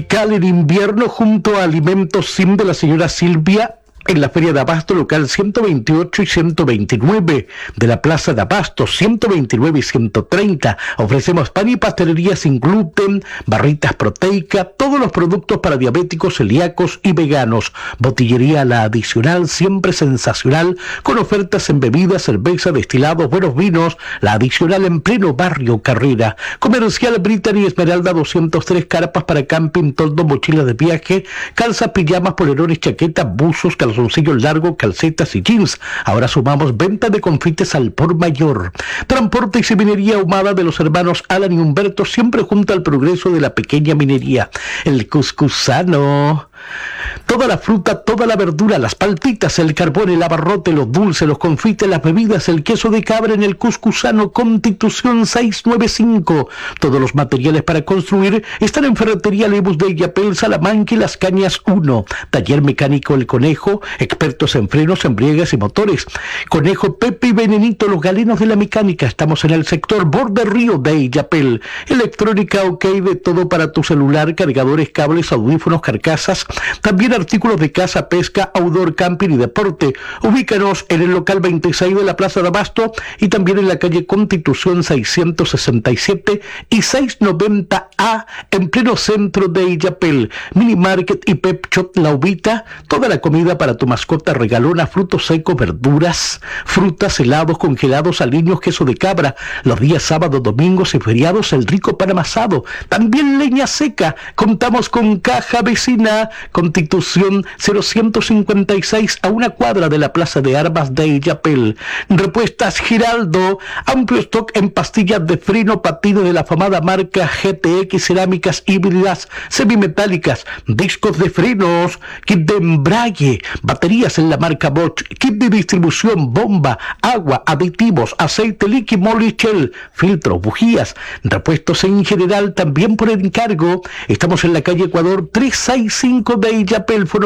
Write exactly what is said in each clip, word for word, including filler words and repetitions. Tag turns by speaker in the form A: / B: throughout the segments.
A: En invierno junto a Alimentos Sim de la señora Silvia en la Feria de Abasto local ciento veintiocho y ciento veintinueve de la Plaza de Abasto, ciento veintinueve y ciento treinta. Ofrecemos pan y pastelería sin gluten, barritas proteicas, todos los productos para diabéticos, celíacos y veganos. Botillería La Adicional, siempre sensacional, con ofertas en bebidas, cerveza, destilados, buenos vinos. La Adicional en pleno barrio Carrera. Comercial Brittany Esmeralda doscientos tres, carpas para camping, toldo, mochilas de viaje, calzas, pijamas, polerones, chaquetas, buzos, calzoncillos largos, calcetas y jeans. Ahora sumamos venta de confites al por mayor. Transporte y minería ahumada de los hermanos Alan y Humberto, siempre junto al progreso de la pequeña minería. El cuscusano. Toda la fruta, toda la verdura, las paltitas, el carbón, el abarrote, los dulces, los confites, las bebidas, el queso de cabra en el Cuscusano, Constitución seiscientos noventa y cinco. Todos los materiales para construir están en Ferretería Lebus de Illapel, Salamanca y Las Cañas uno. Taller mecánico El Conejo, expertos en frenos, embriagues y motores. Conejo, Pepe y Venenito, los galenos de la mecánica. Estamos en el sector Borde Río de Illapel. Electrónica OK, de todo para tu celular, cargadores, cables, audífonos, carcasas. También artículos de caza, pesca, outdoor, camping y deporte. Ubícanos en el local veintiséis de la Plaza de Abasto y también en la calle Constitución seiscientos sesenta y siete y seiscientos noventa A en pleno centro de Illapel. Mini Market y Pep Shop La Ubita, toda la comida para tu mascota regalona, frutos secos, verduras, frutas, helados, congelados, aliños, queso de cabra. Los días sábados, domingos y feriados, el rico pan amasado. También leña seca. Contamos con caja vecina. Constitución cero ciento cincuenta y seis a una cuadra de la Plaza de Armas de Illapel. Repuestas Giraldo, amplio stock en pastillas de freno, patines de la afamada marca G T X, cerámicas híbridas, semimetálicas, discos de frenos, kit de embrague, baterías en la marca Bosch, kit de distribución, bomba, agua, aditivos, aceite líquido, Molichel, filtros, bujías, repuestos en general también por encargo. Estamos en la calle Ecuador trescientos sesenta y cinco de Illapel. Foro...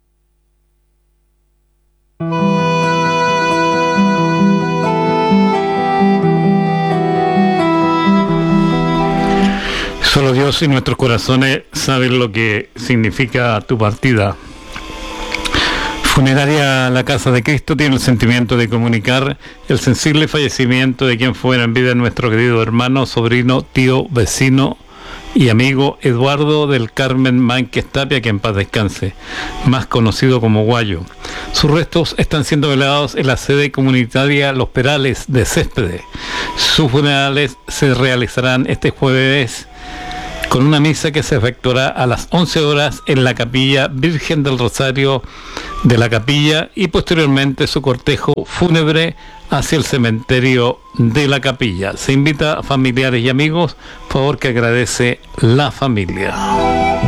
B: Solo Dios y nuestros corazones saben lo que significa tu partida. Funeraria La Casa de Cristo tiene el sentimiento de comunicar el sensible fallecimiento de quien fuera en vida nuestro querido hermano, sobrino, tío, vecino y amigo Eduardo del Carmen Mánquez Tapia, que en paz descanse, más conocido como Guayo. Sus restos están siendo velados en la sede comunitaria Los Perales de Céspedes. Sus funerales se realizarán este jueves con una misa que se efectuará a las once horas en la Capilla Virgen del Rosario de la Capilla y posteriormente su cortejo fúnebre hacia el cementerio de la Capilla. Se invita a familiares y amigos, favor que agradece la familia.